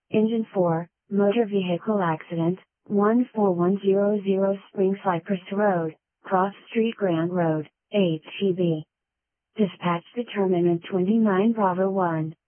Engine 4, Motor Vehicle Accident, 14100 Spring Cypress Road, Cross Street Grant Road, HEB. Dispatch Determinant 29 Bravo 1.